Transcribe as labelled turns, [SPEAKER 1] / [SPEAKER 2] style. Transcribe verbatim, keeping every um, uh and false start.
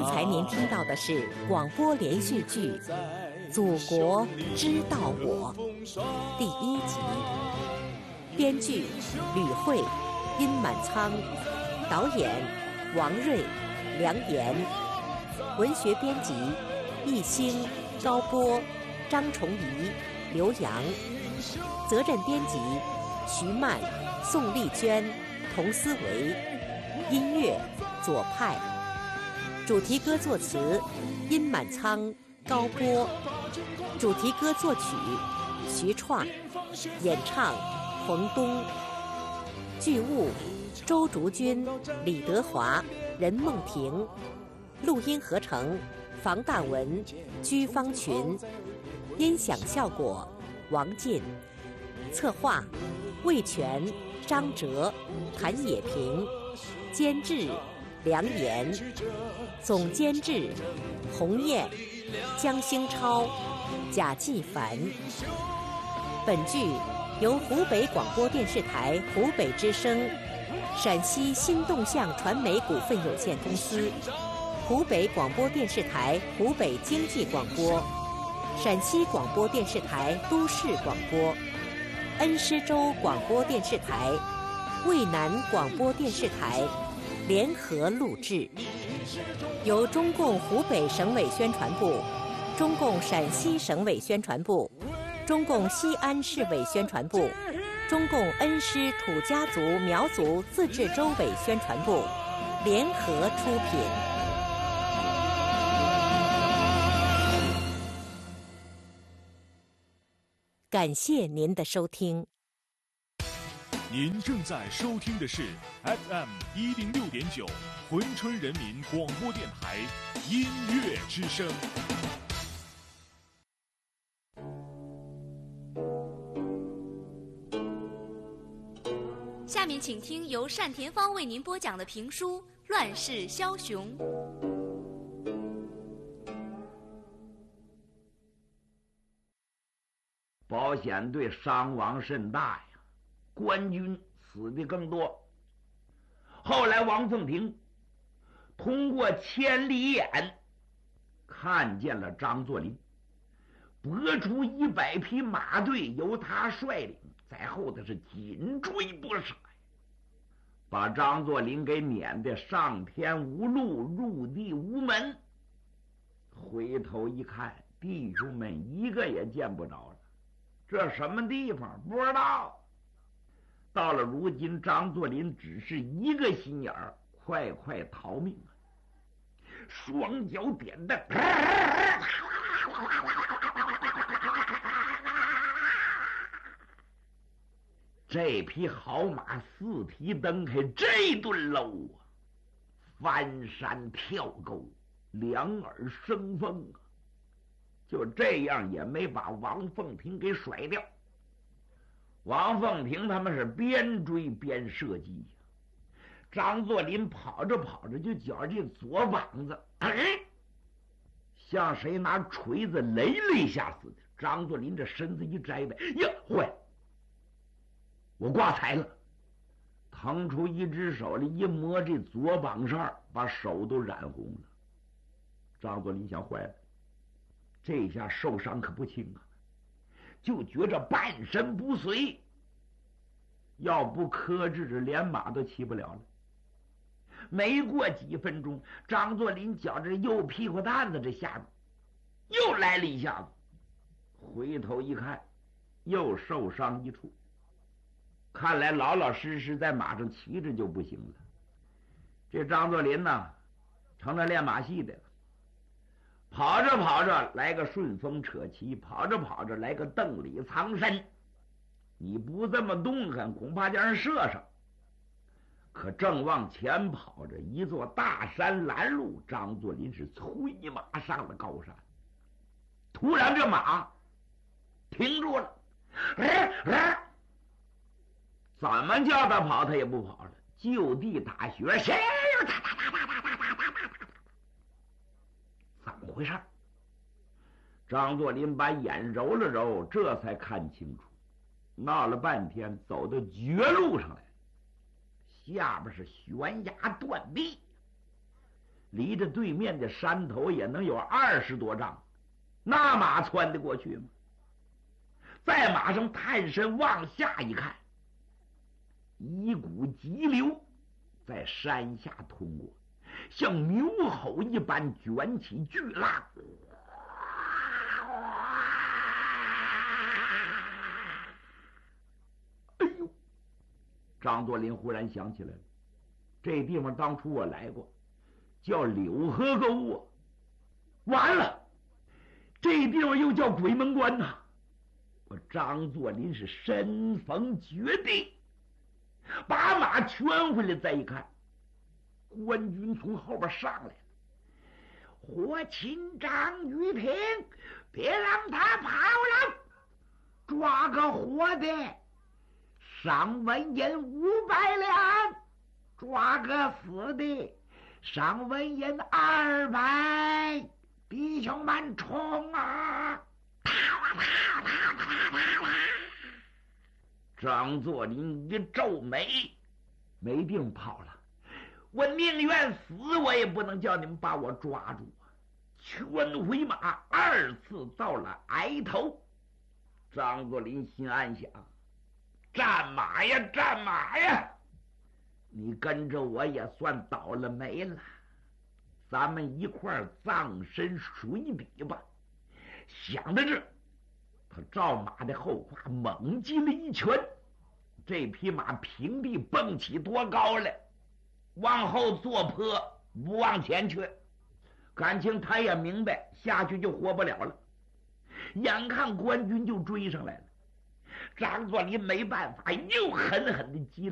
[SPEAKER 1] 才您听到的是广播连续剧《祖国知道我》第一集，编剧吕慧、殷满仓，导演王瑞、梁岩，文学编辑易兴、高波、张崇仪、刘洋，责任编辑徐曼、宋丽娟、童思维，音乐左派，主题歌作词殷满仓、高波，主题歌作曲徐创，演唱冯东，剧务周竹君、李德华、任梦婷，录音合成房大文、居方群，音响效果王进，策划魏全、张哲、谭野平，监制梁岩，总监制洪燕、江兴超、贾继凡。本剧由湖北广播电视台湖北之声、陕西新动向传媒股份有限公司、湖北广播电视台湖北经济广播、陕西广播电视台都市广播、恩施州广播电视台、渭南广播电视台联合录制，由中共湖北省委宣传部、中共陕西省委宣传部、中共西安市委宣传部、中共恩施土家族苗族自治州委宣传部联合出品。感谢您的收听。
[SPEAKER 2] 您正在收听的是 F M 一零六点九珲春人民广播电台音乐之声。
[SPEAKER 3] 下面请听由单田芳为您播讲的评书《乱世枭雄》。
[SPEAKER 4] 保险队伤亡甚大呀，官军死的更多。后来王凤亭通过千里眼看见了张作霖，拨出一百匹马队，由他率领，在后头是紧追不舍呀，把张作霖给撵得上天无路，入地无门。回头一看，弟兄们一个也见不着了。这什么地方不知道。到了如今，张作霖只是一个心眼儿，快快逃命啊！双脚点蹬，这匹好马四蹄蹬开这顿搂啊，翻山跳沟，两耳生风啊！就这样也没把王凤亭给甩掉。王凤亭他们是边追边射击呀，张作霖跑着跑着就觉这左膀子，哎，像谁拿锤子擂了一下似的。张作霖这身子一摘呗，呀，坏了，我挂彩了！腾出一只手来一摸这左膀上，把手都染红了。张作霖想，坏了，这下受伤可不轻啊，就觉着半身不遂，要不克制着连马都骑不了了。没过几分钟，张作霖觉着右屁股蛋子这下边又来了一下子，回头一看，又受伤一处。看来老老实实在马上骑着就不行了。这张作霖呢，成了练马戏的了。跑着跑着来个顺风扯旗，跑着跑着来个邓里藏身。你不这么动弹，恐怕叫人射上。可正往前跑着，一座大山拦路，张作霖是催马上了高山。突然这马停住了，哎哎，怎么叫他跑他也不跑了，就地打旋，谁哒哒哒哒哒哒哒哒哒，怎么回事？张作霖把眼揉了揉，这才看清楚，闹了半天走到绝路上来，下边是悬崖断壁， 离着对面的山头也能有二十多丈，那马窜得过去吗？在马上探身往下一看，一股急流在山下通过，像牛吼一般卷起巨浪。哎呦！张作霖忽然想起来了，这地方当初我来过，叫柳河沟啊！完了，这地方又叫鬼门关呐、啊！我张作霖是身逢绝地，把马圈回来，再一看，官军从后边上来了。火擒张玉平，别让他跑了，抓个活的赏文银五百两，抓个死的赏文银二百。弟兄们冲啊！张作霖一皱眉，没地方跑了。我宁愿死，我也不能叫你们把我抓住啊！圈回马，二次到了崖头。张作霖心暗想：战马呀，战马呀！你跟着我也算倒了霉了，咱们一块儿葬身水底吧。想到这，他照马的后胯猛击了一拳，这匹马平地蹦起多高来，往后坐坡，不往前去。感情他也明白下去就活不了了，眼看官军就追上来了，张作霖没办法，又狠狠地击了